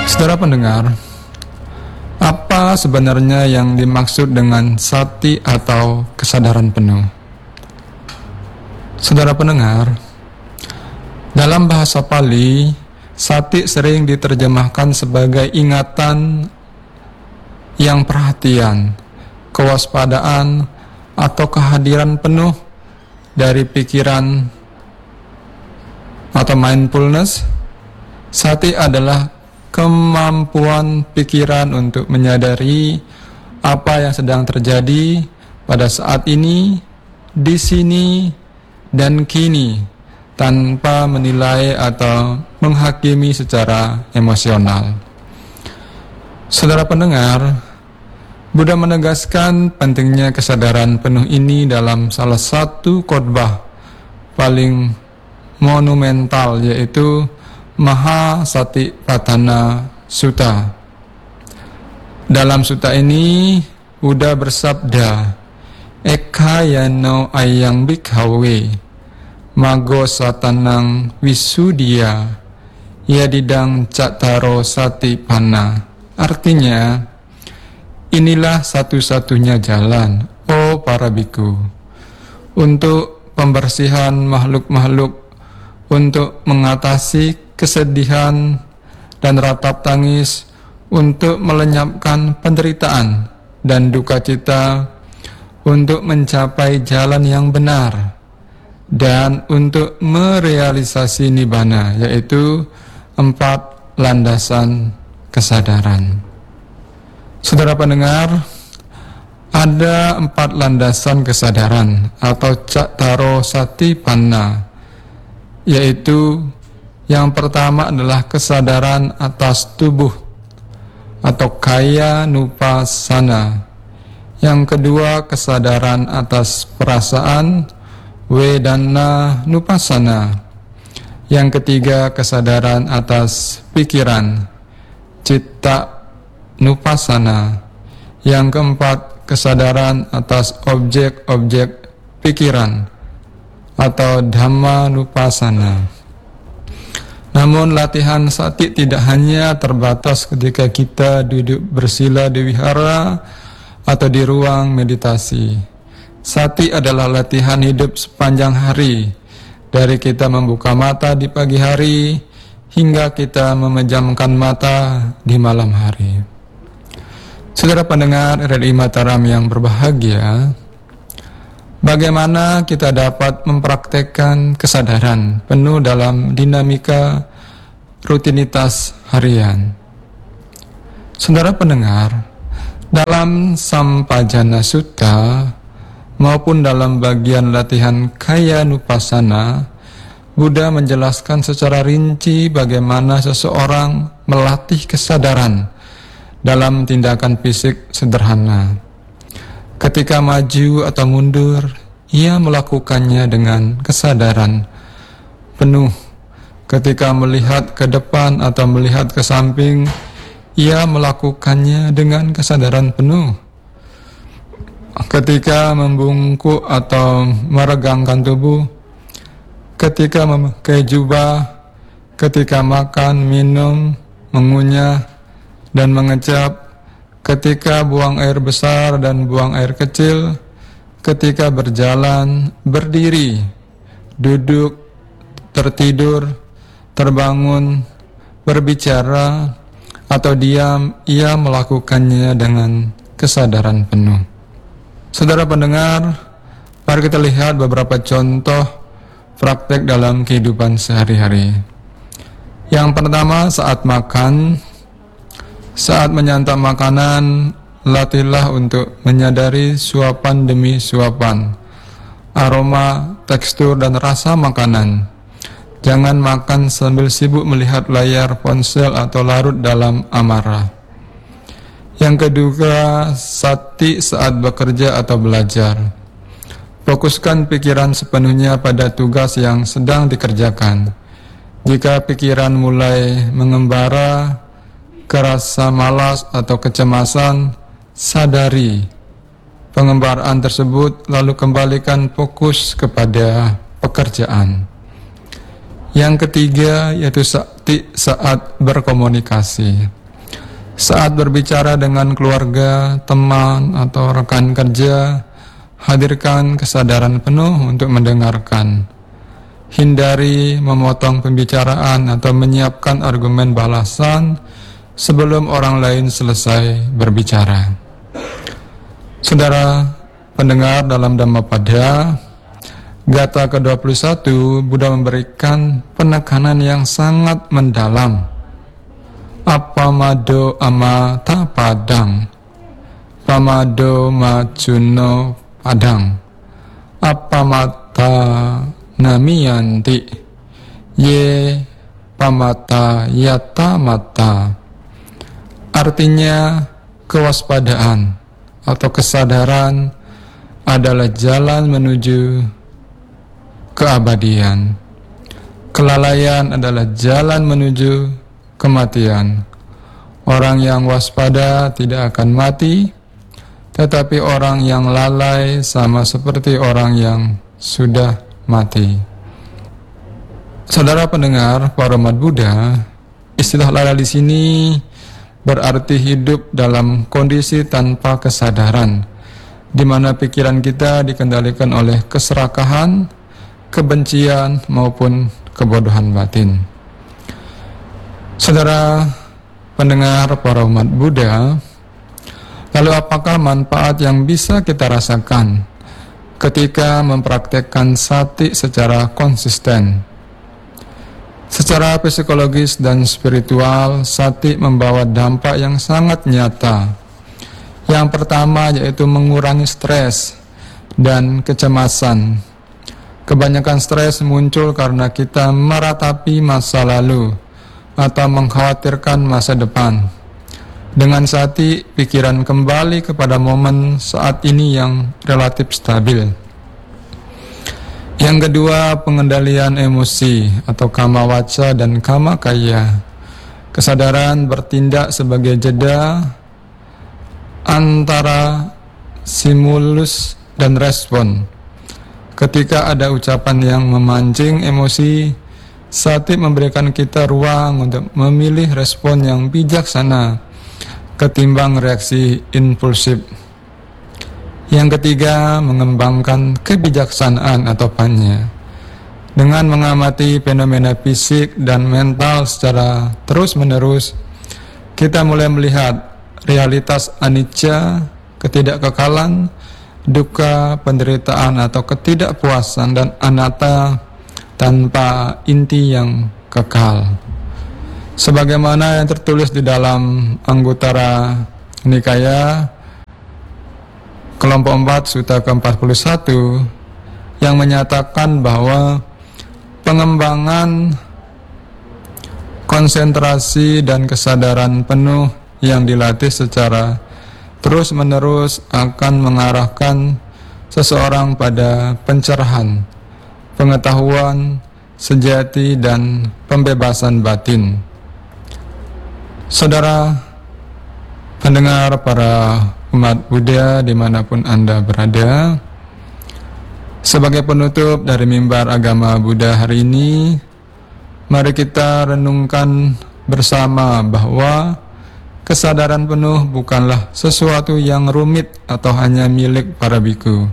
Saudara pendengar, apa sebenarnya yang dimaksud dengan sati atau kesadaran penuh? Saudara pendengar, dalam bahasa Pali, sati sering diterjemahkan sebagai ingatan yang perhatian, kewaspadaan, atau kehadiran penuh dari pikiran atau mindfulness. Sati adalah kemampuan pikiran untuk menyadari apa yang sedang terjadi pada saat ini, di sini, dan kini, tanpa menilai atau menghakimi secara emosional. Saudara pendengar, Buddha menegaskan pentingnya kesadaran penuh ini dalam salah satu khotbah paling monumental, yaitu Mahasatipatthana Sutta. Dalam sutta ini, Buddha bersabda, Ekayano ayang bhikkhawe, mago satanang visuddhya, yadidang cattaro satipana. Artinya, inilah satu-satunya jalan, oh para biku, untuk pembersihan makhluk-makhluk, untuk mengatasi kesedihan dan ratap tangis, untuk melenyapkan penderitaan dan duka cita, untuk mencapai jalan yang benar, dan untuk merealisasi nibbana, yaitu 4 landasan kesadaran. Saudara pendengar, ada 4 landasan kesadaran atau cattaro satipana, yaitu yang pertama adalah kesadaran atas tubuh atau kaya nupassana. Yang kedua, kesadaran atas perasaan, vedana nupassana. Yang ketiga, kesadaran atas pikiran, citta nupassana. Yang keempat, kesadaran atas objek-objek pikiran atau dhamma nupassana. Namun latihan sati tidak hanya terbatas ketika kita duduk bersila di wihara atau di ruang meditasi. Sati adalah latihan hidup sepanjang hari, dari kita membuka mata di pagi hari hingga kita memejamkan mata di malam hari. Saudara pendengar RRI Mataram yang berbahagia, bagaimana kita dapat mempraktekkan kesadaran penuh dalam dinamika rutinitas harian? Saudara pendengar, dalam Sampajana Sutta maupun dalam bagian latihan Kaya Nupassana, Buddha menjelaskan secara rinci bagaimana seseorang melatih kesadaran dalam tindakan fisik sederhana. Ketika maju atau mundur, ia melakukannya dengan kesadaran penuh. Ketika melihat ke depan atau melihat ke samping, ia melakukannya dengan kesadaran penuh. Ketika membungkuk atau meregangkan tubuh, ketika memakai jubah, ketika makan, minum, mengunyah, dan mengecap, ketika buang air besar dan buang air kecil, ketika berjalan, berdiri, duduk, tertidur, terbangun, berbicara, atau diam, ia melakukannya dengan kesadaran penuh. Saudara pendengar, mari kita lihat beberapa contoh praktek dalam kehidupan sehari-hari. Yang pertama, saat makan, saat menyantap makanan, latihlah untuk menyadari suapan demi suapan, aroma, tekstur, dan rasa makanan. Jangan makan sambil sibuk melihat layar ponsel atau larut dalam amarah. Yang kedua, sati saat bekerja atau belajar. Fokuskan pikiran sepenuhnya pada tugas yang sedang dikerjakan. Jika pikiran mulai mengembara ke rasa malas atau kecemasan, sadari pengembaraan tersebut, lalu kembalikan fokus kepada pekerjaan. Yang ketiga, yaitu sati saat berkomunikasi. Saat berbicara dengan keluarga, teman, atau rekan kerja, hadirkan kesadaran penuh untuk mendengarkan. Hindari memotong pembicaraan atau menyiapkan argumen balasan sebelum orang lain selesai berbicara. Saudara pendengar, dalam Dhammapada Gata ke-21, Buddha memberikan penekanan yang sangat mendalam. Apamado amata padang, pamado majuno padang, apamata namiyanti, ye pamata yata mata. Artinya, kewaspadaan atau kesadaran adalah jalan menuju keabadian. Kelalaian adalah jalan menuju kematian. Orang yang waspada tidak akan mati, tetapi orang yang lalai sama seperti orang yang sudah mati. Saudara pendengar, para umat Buddha, istilah lalai di sini berarti hidup dalam kondisi tanpa kesadaran, di mana pikiran kita dikendalikan oleh keserakahan, kebencian, maupun kebodohan batin. Saudara pendengar, para umat Buddha, lalu apakah manfaat yang bisa kita rasakan ketika mempraktekkan sati secara konsisten? Secara psikologis dan spiritual, sati membawa dampak yang sangat nyata. Yang pertama yaitu mengurangi stres dan kecemasan. Kebanyakan stres muncul karena kita meratapi masa lalu atau mengkhawatirkan masa depan. Dengan sati, pikiran kembali kepada momen saat ini yang relatif stabil. Yang kedua, pengendalian emosi atau kama waca dan kama kaya. Kesadaran bertindak sebagai jeda antara stimulus dan respon. Ketika ada ucapan yang memancing emosi, sati memberikan kita ruang untuk memilih respon yang bijaksana ketimbang reaksi impulsif. Yang ketiga, mengembangkan kebijaksanaan atau panya. Dengan mengamati fenomena fisik dan mental secara terus-menerus, kita mulai melihat realitas anicca, ketidakkekalan, dukkha, penderitaan atau ketidakpuasan, dan anatta tanpa inti yang kekal. Sebagaimana yang tertulis di dalam Anguttara Nikaya kelompok 4 Sutta ke-41 yang menyatakan bahwa pengembangan konsentrasi dan kesadaran penuh yang dilatih secara terus-menerus akan mengarahkan seseorang pada pencerahan, pengetahuan sejati, dan pembebasan batin. Saudara pendengar, para umat Buddha dimanapun Anda berada, sebagai penutup dari mimbar agama Buddha hari ini, mari kita renungkan bersama bahwa kesadaran penuh bukanlah sesuatu yang rumit atau hanya milik para biku.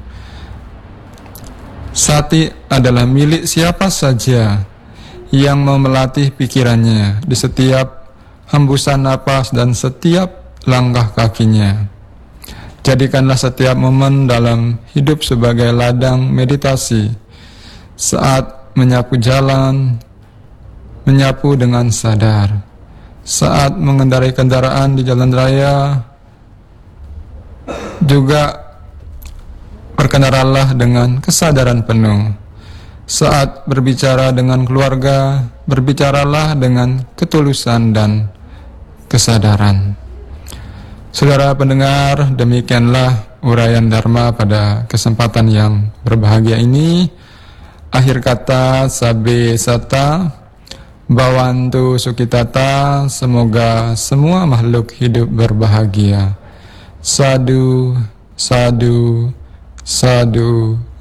Sati adalah milik siapa saja yang mau melatih pikirannya di setiap hembusan napas dan setiap langkah kakinya. Jadikanlah setiap momen dalam hidup sebagai ladang meditasi. Saat menyapu jalan, menyapu dengan sadar. Saat mengendarai kendaraan di jalan raya, juga berkendaralah dengan kesadaran penuh. Saat berbicara dengan keluarga, berbicaralah dengan ketulusan dan kesadaran. Saudara pendengar, demikianlah uraian Dharma pada kesempatan yang berbahagia ini. Akhir kata, Sabbe Satta Bhavantu Sukhitata, semoga semua makhluk hidup berbahagia. Sadhu, sadhu, sadhu,